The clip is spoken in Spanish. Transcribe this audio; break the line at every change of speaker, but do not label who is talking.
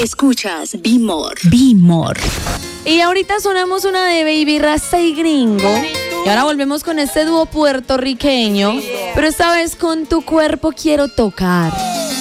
Escuchas Be More.
Be More. Y ahorita sonamos una de Baby Rasta y Gringo. Y ahora volvemos con este dúo puertorriqueño. Pero esta vez con Tu Cuerpo Quiero Tocar.